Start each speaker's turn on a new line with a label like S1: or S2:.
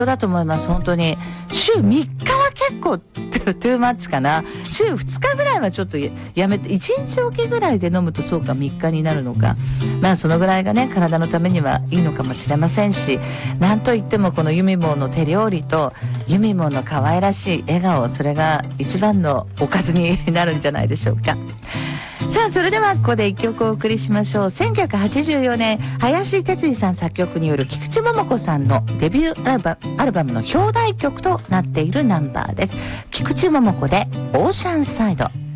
S1: だと思います。本当に週3日は結構トゥーマッチかな。週2日ぐらいはちょっとやめて、1日おきぐらいで飲むとそうか3日になるのか、まあそのぐらいがね体のためにはいいのかもしれませんし、なんといってもこのユミモンの手料理とユミモンの可愛らしい笑顔、それが一番のおかずになるんじゃないでしょうか。さあそれではここで一曲お送りしましょう。1984年林哲司さん作曲による菊池桃子さんのデビューアルバムの表題曲となっているナンバーです。菊池桃子でオーシャンサイド。